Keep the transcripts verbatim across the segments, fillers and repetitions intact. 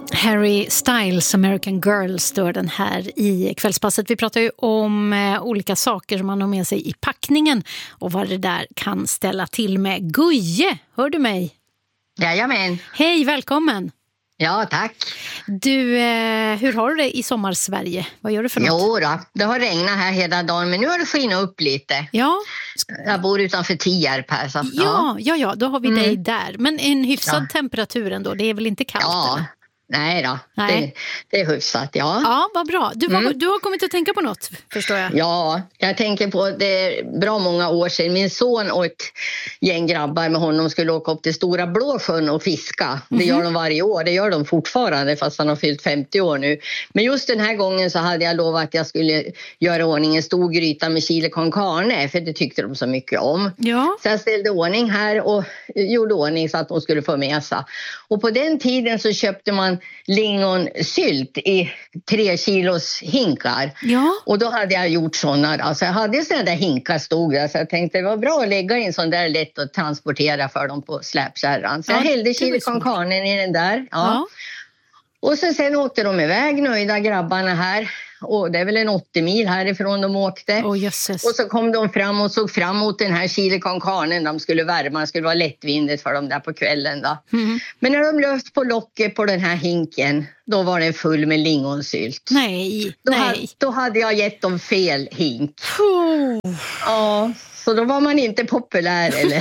Harry Styles, American Girl, står den här i kvällspasset. Vi pratar ju om eh, olika saker som man har med sig i packningen och vad det där kan ställa till med. Guje, hör du mig? Jajamän. Hej, välkommen. Ja, tack. Du, eh, hur har du det i sommar-Sverige? Vad gör du för något? Jo då, det har regnat här hela dagen, men nu har det skinat upp lite. Ja. Jag bor utanför Tierp här. Så, ja, ja, ja, ja, då har vi mm. dig där. Men en hyfsad ja. temperatur ändå, det är väl inte kallt? Ja. Eller? Nej då, Nej. Det, det är hyfsat, ja. Ja, vad bra. Du, var, Mm. du har kommit att tänka på något, förstår jag. Ja, jag tänker på det är bra många år sedan. Min son och ett gäng grabbar med honom skulle åka upp till Stora Blåsjön och fiska. Det gör de varje år, det gör de fortfarande fast han har fyllt femtio år nu. Men just den här gången så hade jag lovat att jag skulle göra ordning en stor gryta med chili con carne, för det tyckte de så mycket om. Ja. Så jag ställde ordning här och gjorde ordning så att de skulle få med sig. Och på den tiden så köpte man lingonsylt i tre kilos hinkar. Ja. Och då hade jag gjort sådana. Alltså jag hade sådana där hinkar stod där, så jag tänkte det var bra att lägga in sån där lätt att transportera för dem på släpkärran. Så ja, jag hällde chili con carne i den där. Ja. Ja. Och så sen åkte de iväg, nöjda grabbarna här. Och det är väl en åttio mil härifrån de åkte. Oh, jösses. Och så kom de fram och såg fram mot den här chili con carne. De skulle värma, det skulle vara lättvindigt för dem där på kvällen då. Mm. Men när de löst på locket på den här hinken, då var den full med lingonsylt. Nej, då nej. Hade, då hade jag gett dem fel hink. Oh. Ja, så då var man inte populär eller?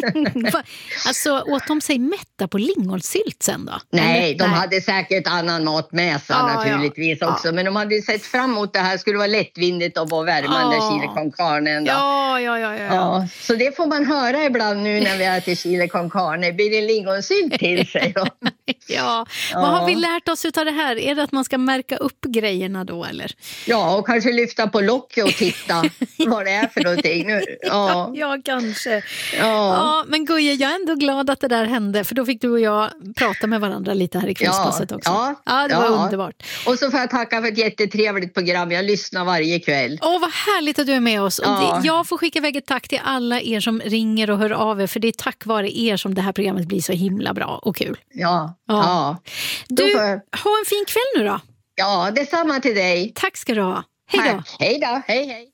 Alltså åt de sig mätta på lingonsylt sen då? Nej, eller? de Nej. hade säkert annan mat med sig ja, naturligtvis ja. också. Ja. Men de hade sett fram emot det här, skulle vara lättvindigt att vara värma den där chili con carne. Ja, ja, ja, ja, ja. Så det får man höra ibland nu när vi äter chili con carne. Blir det lingonsylt till sig då? ja. ja, vad har vi lärt oss av det här? Är det att man ska märka upp grejerna då eller? Ja, och kanske lyfta på locket och titta vad det är för någonting. Nu, ja. ja, kanske. Ja. ja, men Guje, jag är ändå glad att det där hände, för då fick du och jag prata med varandra lite här i kvällspasset ja. också. Ja, ja det ja. var underbart. Och så får jag tacka för ett jättetrevligt program. Jag lyssnar varje kväll. Åh, vad härligt att du är med oss. Ja. Och det, jag får skicka iväg ett tack till alla er som ringer och hör av er, för det är tack vare er som det här programmet blir så himla bra och kul. Ja, ja. ja. Du, får... ha en fin kväll nu då. Ja, detsamma till dig. Tack ska du ha. Hej då. Hej då, hej hej.